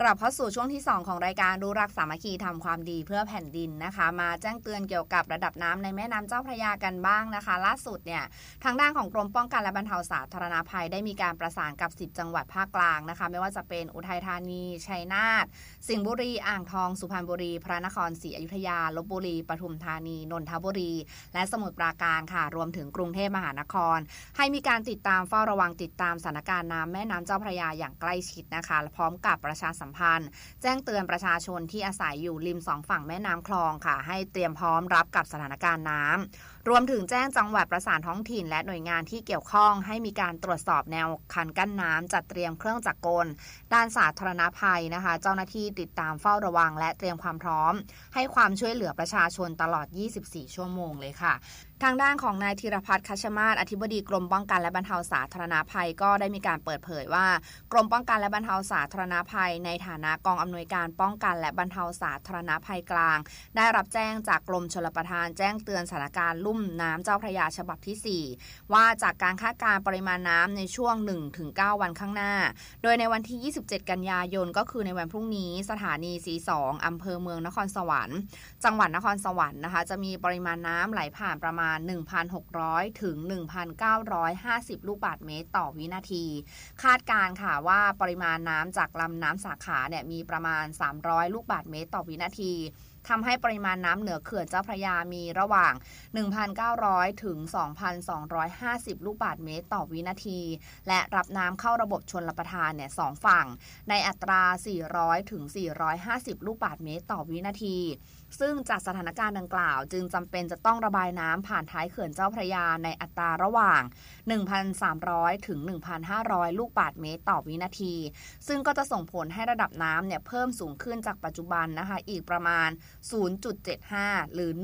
กลับเข้าสู่ช่วงที่2ของรายการรู้รักสามัคคีทำความดีเพื่อแผ่นดินนะคะมาแจ้งเตือนเกี่ยวกับระดับน้ำในแม่น้ำเจ้าพระยากันบ้างนะคะล่าสุดเนี่ยทางด้านของกรมป้องกันและบรรเทาสาธารณภัยได้มีการประสานกับ10จังหวัดภาคกลางนะคะไม่ว่าจะเป็นอุทัยธานีชัยนาทสิงห์บุรีอ่างทองสุพรรณบุรีพระนครศรีอยุธยาลพบุรีปทุมธานีนนทบุรีและสมุทรปราการค่ะรวมถึงกรุงเทพมหานครให้มีการติดตามเฝ้าระวังติดตามสถานการณ์น้ำแม่น้ำเจ้าพระยาอย่างใกล้ชิดนะคะพร้อมกับประชาสัมพันธ์แจ้งเตือนประชาชนที่อาศัยอยู่ริม2ฝั่งแม่น้ำคลองค่ะให้เตรียมพร้อมรับกับสถานการณ์น้ำรวมถึงแจ้งจังหวัดประสานท้องถิ่นและหน่วยงานที่เกี่ยวข้องให้มีการตรวจสอบแนวคันกั้นน้ำจัดเตรียมเครื่องจักรกลด้านสาธารณภัยนะคะเจ้าหน้าที่ติดตามเฝ้าระวังและเตรียมความพร้อมให้ความช่วยเหลือประชาชนตลอด24ชั่วโมงเลยค่ะทางด้านของนายธีรพัฒน์คัชมาศอธิบดีกรมป้องกันและบรรเทาสาธารณภัยก็ได้มีการเปิดเผยว่ากรมป้องกันและบรรเทาสาธารณภัยในฐานะกองอำนวยการป้องกันและบรรเทาสาธารณภัยกลางได้รับแจ้งจากกรมชลประทานแจ้งเตือนสถานการณ์ลุ่มน้ำเจ้าพระยาฉบับที่4ว่าจากการคาดการณ์ปริมาณน้ำในช่วง 1-9 วันข้างหน้าโดยในวันที่27กันยายนก็คือในวันพรุ่งนี้สถานีสี2อำเภอเมืองนครสวรรค์จังหวัดนครสวรรค์นะคะจะมีปริมาณน้ำไหลผ่านประมาณ 1,600 ถึง 1,950 ลูกบาศก์เมตรต่อวินาทีคาดการณ์ค่ะว่าปริมาณน้ำจากลำน้ำสาขาเนี่ยมีประมาณ300ลูกบาศก์เมตรต่อวินาทีทำให้ปริมาณน้ำเหนือเขื่อนเจ้าพระยามีระหว่าง 1,900 ถึง 2,250 ลูกบาศก์เมตรต่อวินาทีและรับน้ำเข้าระบบชลประทานเนี่ย2ฝั่งในอัตรา 400 ถึง 450 ลูกบาศก์เมตรต่อวินาทีซึ่งจากสถานการณ์ดังกล่าวจึงจำเป็นจะต้องระบายน้ำผ่านท้ายเขื่อนเจ้าพระยาในอัตราระหว่าง 1,300 ถึง 1,500 ลูกบาศก์เมตรต่อวินาทีซึ่งก็จะส่งผลให้ระดับน้ำเนี่ยเพิ่มสูงขึ้นจากปัจจุบันนะคะอีกประมาณ 0.75 หรือ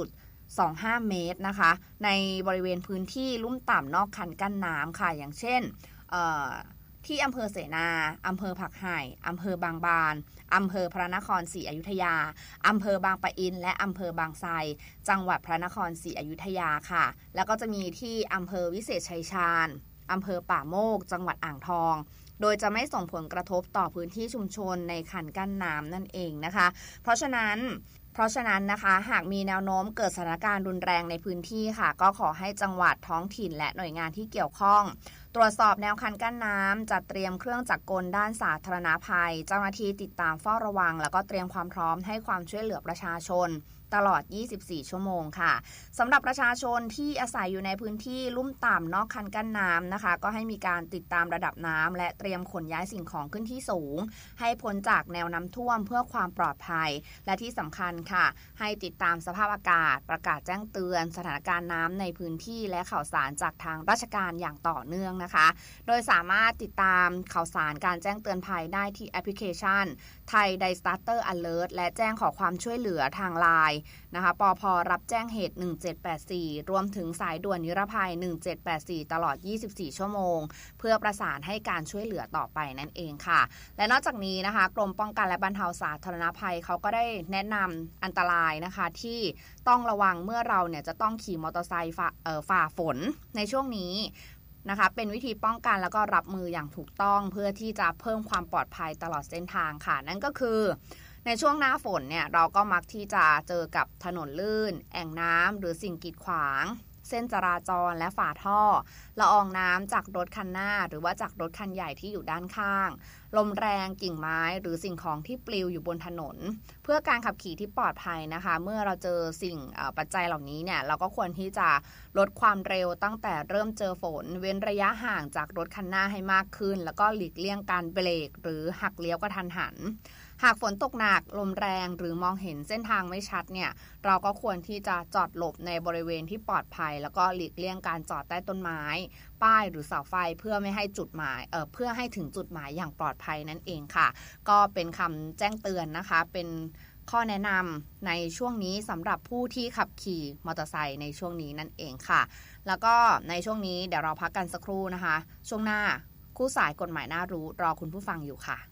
1.25 เมตรนะคะในบริเวณพื้นที่ลุ่มต่ำนอกคันกั้นน้ำค่ะอย่างเช่นที่อำเภอเสนาอำเภอผักไห่อำเภอบางบานอำเภอพระนครศรีอยุธยาอำเภอบางปะอินและอำเภอบางไทรจังหวัดพระนครศรีอยุธยาค่ะแล้วก็จะมีที่อำเภอวิเศษชัยชาญอำเภอป่าโมกจังหวัดอ่างทองโดยจะไม่ส่งผลกระทบต่อพื้นที่ชุมชนในคันกั้นน้ำนั่นเองนะคะเพราะฉะนั้นนะคะหากมีแนวโน้มเกิดสถานการณ์รุนแรงในพื้นที่ค่ะก็ขอให้จังหวัดท้องถิ่นและหน่วยงานที่เกี่ยวข้องตรวจสอบแนวคันกั้นน้ำจัดเตรียมเครื่องจักรกลด้านสาธารณภัยเจ้าหน้าที่ติดตามเฝ้าระวังแล้วก็เตรียมความพร้อมให้ความช่วยเหลือประชาชนตลอด24ชั่วโมงค่ะสำหรับประชาชนที่อาศัยอยู่ในพื้นที่ลุ่มต่ำนอกคันกั้นน้ำนะคะก็ให้มีการติดตามระดับน้ำและเตรียมขนย้ายสิ่งของขึ้นที่สูงให้พ้นจากแนวน้ำท่วมเพื่อความปลอดภัยและที่สำคัญค่ะให้ติดตามสภาพอากาศประกาศแจ้งเตือนสถานการณ์น้ำในพื้นที่และข่าวสารจากทางราชการอย่างต่อเนื่องนะคะโดยสามารถติดตามข่าวสารการแจ้งเตือนภัยได้ที่แอปพลิเคชันไทย Disaster Alert และแจ้งขอความช่วยเหลือทาง LINE นะคะปภ.รับแจ้งเหตุ1784รวมถึงสายด่วนนิรภัย1784ตลอด24ชั่วโมงเพื่อประสานให้การช่วยเหลือต่อไปนั่นเองค่ะและนอกจากนี้นะคะกรมป้องกันและบรรเทาสาธารณภัยเขาก็ได้แนะนำอันตรายนะคะที่ต้องระวังเมื่อเราเนี่ยจะต้องขี่มอเตอร์ไซค์ฝ่าฝนในช่วงนี้นะคะเป็นวิธีป้องกันแล้วก็รับมืออย่างถูกต้องเพื่อที่จะเพิ่มความปลอดภัยตลอดเส้นทางค่ะนั่นก็คือในช่วงหน้าฝนเนี่ยเราก็มักที่จะเจอกับถนนลื่นแอ่งน้ำหรือสิ่งกีดขวางเส้นจราจรและฝาท่อละอองน้ำจากรถคันหน้าหรือว่าจากรถคันใหญ่ที่อยู่ด้านข้างลมแรงกิ่งไม้หรือสิ่งของที่ปลิวอยู่บนถนนเพื่อการขับขี่ที่ปลอดภัยนะคะเมื่อเราเจอสิ่งปัจจัยเหล่านี้เนี่ยเราก็ควรที่จะลดความเร็วตั้งแต่เริ่มเจอฝนเว้นระยะห่างจากรถคันหน้าให้มากขึ้นแล้วก็หลีกเลี่ยงการเบรกหรือหักเลี้ยวกระทันหันหากฝนตกหนักลมแรงหรือมองเห็นเส้นทางไม่ชัดเนี่ยเราก็ควรที่จะจอดหลบในบริเวณที่ปลอดภัยแล้วก็หลีกเลี่ยงการจอดใต้ต้นไม้ป้ายหรือเสาไฟเพื่อไม่ให้เพื่อให้ถึงจุดหมายอย่างปลอดภัยนั่นเองค่ะก็เป็นคำแจ้งเตือนนะคะเป็นข้อแนะนำในช่วงนี้สำหรับผู้ที่ขับขี่มอเตอร์ไซค์ในช่วงนี้นั่นเองค่ะแล้วก็ในช่วงนี้เดี๋ยวเราพักกันสักครู่นะคะช่วงหน้าคู่สายกฎหมายน่ารู้รอคุณผู้ฟังอยู่ค่ะ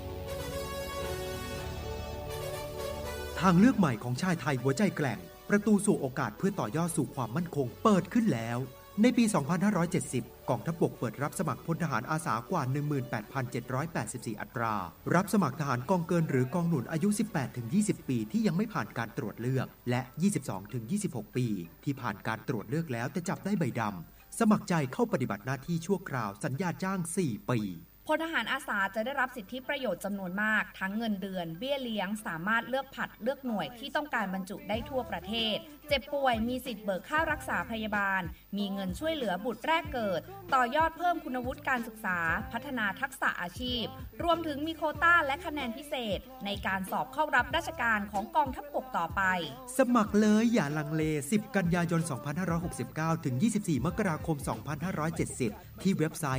ทางเลือกใหม่ของชายไทยหัวใจแกร่งประตูสู่โอกาสเพื่อต่อยอดสู่ความมั่นคงเปิดขึ้นแล้วในปี 2570 กองทัพบกเปิดรับสมัครพลทหารอาสากว่า 18,784 อัตรา รับสมัครทหารกองเกินหรือกองหนุนอายุ 18-20 ปีที่ยังไม่ผ่านการตรวจเลือกและ 22-26 ปีที่ผ่านการตรวจเลือกแล้วแต่จับได้ใบดำสมัครใจเข้าปฏิบัติหน้าที่ชั่วคราวสัญญาจ้าง 4 ปีพลทหารอาสาจะได้รับสิทธิประโยชน์จำนวนมากทั้งเงินเดือนเบี้ยเลี้ยงสามารถเลือกผัดเลือกหน่วยที่ต้องการบรรจุได้ทั่วประเทศเจ็บป่วยมีสิทธิ์เบิกค่ารักษาพยาบาลมีเงินช่วยเหลือบุตรแรกเกิดต่อยอดเพิ่มคุณวุฒิการศึกษาพัฒนาทักษะอาชีพรวมถึงมีโควต้าและคะแนนพิเศษในการสอบเข้ารับราชการของกองทัพบกต่อไปสมัครเลยอย่าลังเล10 กันยายน 2569 ถึง 24 มกราคม 2570 ที่เว็บไซต์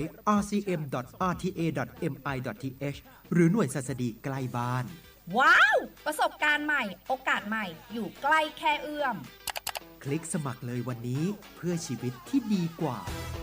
rcm.rta.mi.th หรือหน่วยศัสดีใกล้บ้านว้าวประสบการณ์ใหม่โอกาสใหม่อยู่ใกล้แค่เอื้อมคลิกสมัครเลยวันนี้เพื่อชีวิตที่ดีกว่า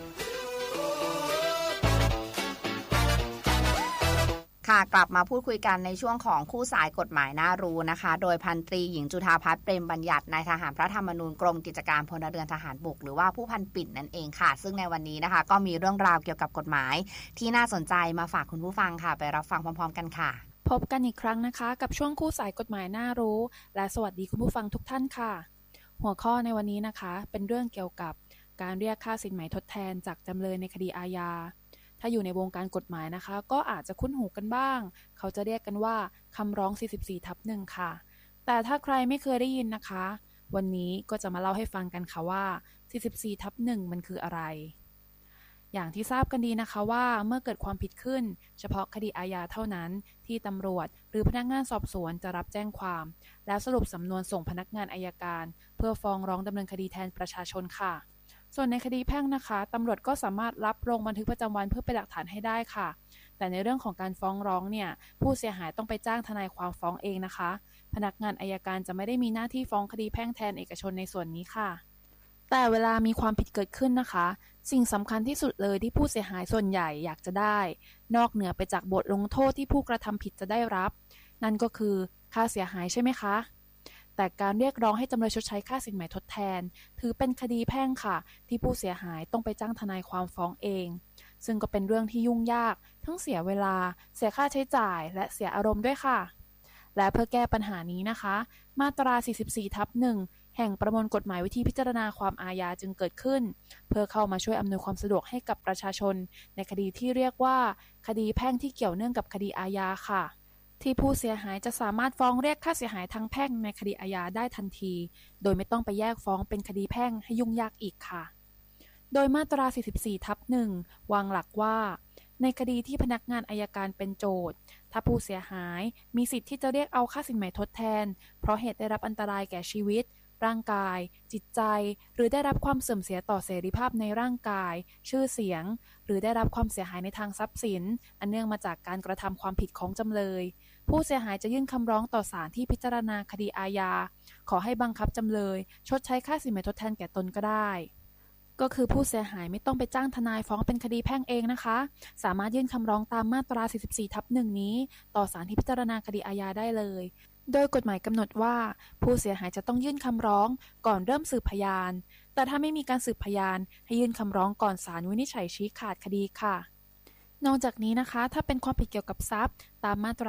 ค่ะกลับมาพูดคุยกันในช่วงของคู่สายกฎหมายน่ารู้นะคะโดยพันตรีหญิงจุฑาภัทรเปรมบัญญัตินายทหารพระธรรมนูญกรมกิจการพลเรือนทหารบกหรือว่าผู้พันปิ่นนั่นเองค่ะซึ่งในวันนี้นะคะก็มีเรื่องราวเกี่ยวกับกฎหมายที่น่าสนใจมาฝากคุณผู้ฟังค่ะไปรับฟังพร้อมๆกันค่ะพบกันอีกครั้งนะคะกับช่วงคู่สายกฎหมายน่ารู้และสวัสดีคุณผู้ฟังทุกท่านค่ะหัวข้อในวันนี้นะคะเป็นเรื่องเกี่ยวกับการเรียกค่าสินไหมทดแทนจากจำเลยในคดีอาญาถ้าอยู่ในวงการกฎหมายนะคะก็อาจจะคุ้นหูกันบ้างเขาจะเรียกกันว่าคำร้อง 44/1 ค่ะแต่ถ้าใครไม่เคยได้ยินนะคะวันนี้ก็จะมาเล่าให้ฟังกันค่ะว่า 44/1 มันคืออะไรอย่างที่ทราบกันดีนะคะว่าเมื่อเกิดความผิดขึ้นเฉพาะคดีอาญาเท่านั้นที่ตำรวจหรือพนักงานสอบสวนจะรับแจ้งความแล้วสรุปสำนวนส่งพนักงานอัยการเพื่อฟ้องร้องดำเนินคดีแทนประชาชนค่ะส่วนในคดีแพ่งนะคะตำรวจก็สามารถรับลงบันทึกประจำวันเพื่อเป็นหลักฐานให้ได้ค่ะแต่ในเรื่องของการฟ้องร้องเนี่ยผู้เสียหายต้องไปจ้างทนายความฟ้องเองนะคะพนักงานอัยการจะไม่ได้มีหน้าที่ฟ้องคดีแพ่งแทนเอกชนในส่วนนี้ค่ะแต่เวลามีความผิดเกิดขึ้นนะคะสิ่งสำคัญที่สุดเลยที่ผู้เสียหายส่วนใหญ่อยากจะได้นอกเหนือไปจากบทลงโทษที่ผู้กระทำผิดจะได้รับนั่นก็คือค่าเสียหายใช่ไหมคะแต่การเรียกร้องให้จำเลยชดใช้ค่าสินไหมทดแทนถือเป็นคดีแพ่งค่ะที่ผู้เสียหายต้องไปจ้างทนายความฟ้องเองซึ่งก็เป็นเรื่องที่ยุ่งยากทั้งเสียเวลาเสียค่าใช้จ่ายและเสียอารมณ์ด้วยค่ะและเพื่อแก้ปัญหานี้นะคะมาตรา 44/1 แห่งประมวลกฎหมายวิธีพิจารณาความอาญาจึงเกิดขึ้นเพื่อเข้ามาช่วยอำนวยความสะดวกให้กับประชาชนในคดีที่เรียกว่าคดีแพ่งที่เกี่ยวเนื่องกับคดีอาญาค่ะที่ผู้เสียหายจะสามารถฟ้องเรียกค่าเสียหายทางแพ่งในคดีอาญาได้ทันทีโดยไม่ต้องไปแยกฟ้องเป็นคดีแพ่งให้ยุ่งยากอีกค่ะโดยมาตรา 44/1 วางหลักว่าในคดีที่พนักงานอัยการเป็นโจทก์ถ้าผู้เสียหายมีสิทธิ์ที่จะเรียกเอาค่าสินไหมทดแทนเพราะเหตุได้รับอันตรายแก่ชีวิตร่างกายจิตใจหรือได้รับความเสื่อมเสียต่อเสรีภาพในร่างกายชื่อเสียงหรือได้รับความเสียหายในทางทรัพย์สินอันเนื่องมาจากการกระทำความผิดของจำเลยผู้เสียหายจะยื่นคำร้องต่อศาลที่พิจารณาคดีอาญาขอให้บังคับจำเลยชดใช้ค่าสินไหมทดแทนแก่ตนก็ได้ก็คือผู้เสียหายไม่ต้องไปจ้างทนายฟ้องเป็นคดีแพ่งเองนะคะสามารถยื่นคำร้องตามมาตรา 44/1 นี้ต่อศาลที่พิจารณาคดีอาญาได้เลยโดยกฎหมายกำหนดว่าผู้เสียหายจะต้องยื่นคำร้องก่อนเริ่มสืบพยานแต่ถ้าไม่มีการสืบพยานให้ยื่นคำร้องก่อนศาลวินิจฉัยชี้ขาดคดีค่ะนอกจากนี้นะคะถ้าเป็นความผิดเกี่ยวกับทรัพย์ตามมาตรา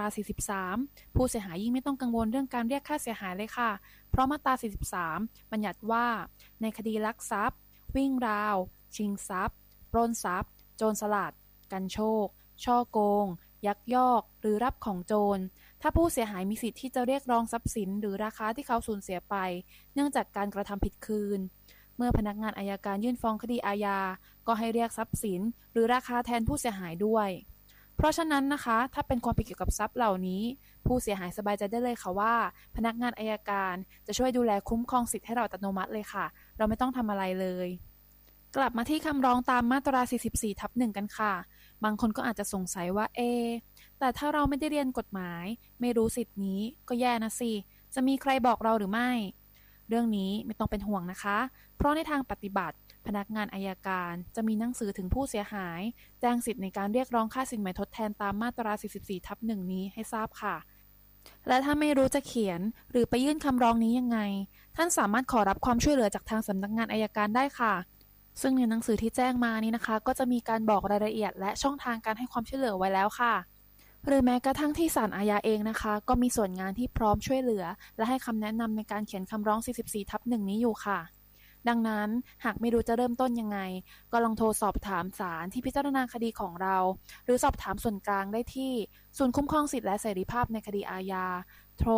43ผู้เสียหายยิ่งไม่ต้องกังวลเรื่องการเรียกค่าเสียหายเลยค่ะเพราะมาตรา 43บัญญัติว่าในคดีลักทรัพย์วิ่งราวชิงทรัพย์ปล้นทรัพย์โจรสลัดกันโชคช่อโกงยักยอกหรือรับของโจรถ้าผู้เสียหายมีสิทธิ์ที่จะเรียกร้องทรัพย์สินหรือราคาที่เขาสูญเสียไปเนื่องจากการกระทำผิดคืนเมื่อพนักงานอัยการยื่นฟ้องคดีอาญาก็ให้เรียกทรัพย์สินหรือราคาแทนผู้เสียหายด้วยเพราะฉะนั้นนะคะถ้าเป็นความผิดเกี่ยวกับทรัพย์เหล่านี้ผู้เสียหายสบายใจได้เลยค่ะว่าพนักงานอัยการจะช่วยดูแลคุ้มครองสิทธิ์ให้เราอัตโนมัติเลยค่ะเราไม่ต้องทำอะไรเลยกลับมาที่คำร้องตามมาตรา 44/1 กันค่ะบางคนก็อาจจะสงสัยว่าแต่ถ้าเราไม่ได้เรียนกฎหมายไม่รู้สิทธินี้ก็แย่นะสิจะมีใครบอกเราหรือไม่เรื่องนี้ไม่ต้องเป็นห่วงนะคะเพราะในทางปฏิบัติพนักงานอัยการจะมีหนังสือถึงผู้เสียหายแจ้งสิทธิในการเรียกร้องค่าสินไหมทดแทนตามมาตรา 44/1 นี้ให้ทราบค่ะและถ้าไม่รู้จะเขียนหรือไปยื่นคำร้องนี้ยังไงท่านสามารถขอรับความช่วยเหลือจากทางสำนักงานอัยการได้ค่ะซึ่งในหนังสือที่แจ้งมานี้นะคะก็จะมีการบอกรายละเอียดและช่องทางการให้ความช่วยเหลือไว้แล้วค่ะหรือแม้กระทั่งที่ศาลอาญาเองนะคะก็มีส่วนงานที่พร้อมช่วยเหลือและให้คำแนะนำในการเขียนคำร้อง 44/1 นี้อยู่ค่ะดังนั้นหากไม่รู้จะเริ่มต้นยังไงก็ลองโทรสอบถามศาลที่พิจารณาคดีของเราหรือสอบถามส่วนกลางได้ที่ศูนย์คุ้มครองสิทธิและเสรีภาพในคดีอาญาโทร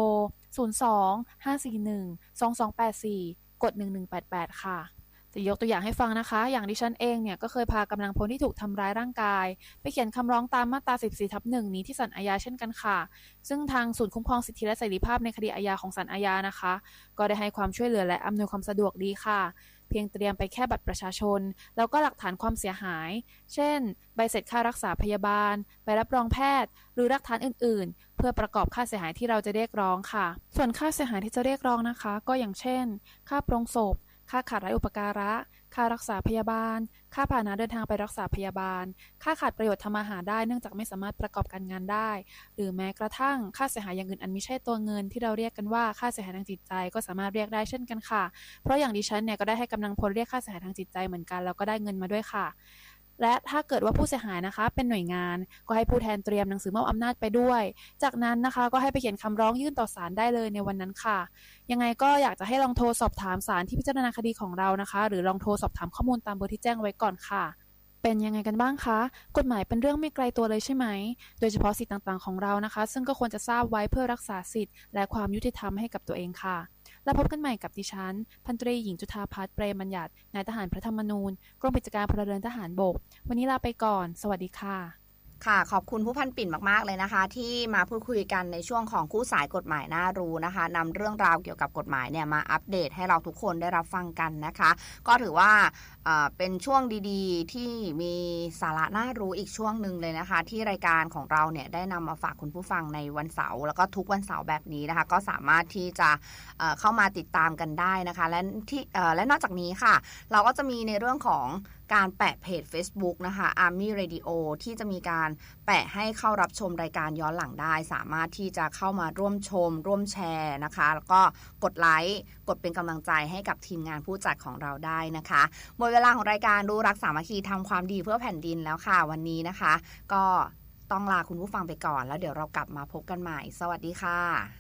02-541-2284 กด 1188 ค่ะจะยกตัวอย่างให้ฟังนะคะอย่างดิฉันเองเนี่ยก็เคยพากำลังพลที่ถูกทำร้ายร่างกายไปเขียนคำร้องตามมาตรา 14/1 นี้ที่ศาลอาญาเช่นกันค่ะซึ่งทางศูนย์คุ้มครองสิทธิและเสรีภาพในคดีอาญาของศาลอาญานะคะก็ได้ให้ความช่วยเหลือและอำนวยความสะดวกดีค่ะเพียงเตรียมไปแค่บัตรประชาชนแล้วก็หลักฐานความเสียหายเช่นใบเสร็จค่ารักษาพยาบาลใบรับรองแพทย์หรือหลักฐานอื่นๆเพื่อประกอบค่าเสียหายที่เราจะเรียกร้องค่ะส่วนค่าเสียหายที่จะเรียกร้องนะคะก็อย่างเช่นค่าปรงศพค่าขาดไร้อุปการะค่ารักษาพยาบาลค่าพาหนะเดินทางไปรักษาพยาบาลค่าขาดประโยชน์ทำมาหาได้เนื่องจากไม่สามารถประกอบการงานได้หรือแม้กระทั่งค่าเสียหายอย่างอื่นอันไม่ใช่ตัวเงินที่เราเรียกกันว่าค่าเสียหายทางจิตใจก็สามารถเรียกได้เช่นกันค่ะเพราะอย่างดิฉันเนี่ยก็ได้ให้กำลังพลเรียกค่าเสียหายทางจิตใจเหมือนกันแล้วก็ได้เงินมาด้วยค่ะและถ้าเกิดว่าผู้เสียหายนะคะเป็นหน่วยงานก็ให้ผู้แทนเตรียมหนังสือมอบอำนาจไปด้วยจากนั้นนะคะก็ให้ไปเขียนคำร้องยื่นต่อศาลได้เลยในวันนั้นค่ะยังไงก็อยากจะให้ลองโทรสอบถามศาลที่พิจารณาคดีของเรานะคะหรือลองโทรสอบถามข้อมูลตามเบอร์ที่แจ้งไว้ก่อนค่ะเป็นยังไงกันบ้างคะกฎหมายเป็นเรื่องไม่ไกลตัวเลยใช่ไหมโดยเฉพาะสิทธิต่างๆของเรานะคะซึ่งก็ควรจะทราบไว้เพื่อรักษาสิทธิและความยุติธรรมให้กับตัวเองค่ะแล้วพบกันใหม่กับดิฉันพันตรีหญิงจุฑาภัทร เปรมบัญญัตินายทหารพระธรรมนูญกรมกิจการพลเรือนทหารบกวันนี้ลาไปก่อนสวัสดีค่ะค่ะขอบคุณผู้พันปิ่นมากๆเลยนะคะที่มาพูดคุยกันในช่วงของคู่สายกฎหมายน่ารู้นะคะนำเรื่องราวเกี่ยวกับกฎหมายเนี่ยมาอัปเดตให้เราทุกคนได้รับฟังกันนะคะก็ถือว่าเป็นช่วงดีๆที่มีสาระน่ารู้อีกช่วงหนึ่งเลยนะคะที่รายการของเราเนี่ยได้นำมาฝากคุณผู้ฟังในวันเสาร์แล้วก็ทุกวันเสาร์แบบนี้นะคะก็สามารถที่จะเข้ามาติดตามกันได้นะคะและนอกจากนี้ค่ะเราก็จะมีในเรื่องของการแปะเพจ Facebook นะคะ Army Radio ที่จะมีการแปะให้เข้ารับชมรายการย้อนหลังได้สามารถที่จะเข้ามาร่วมชมร่วมแชร์นะคะแล้วก็กดไลค์กดเป็นกำลังใจให้กับทีมงานผู้จัดของเราได้นะคะหมดเวลาของรายการรู้รักสามัคคีทำความดีเพื่อแผ่นดินแล้วค่ะวันนี้นะคะก็ต้องลาคุณผู้ฟังไปก่อนแล้วเดี๋ยวเรากลับมาพบกันใหม่สวัสดีค่ะ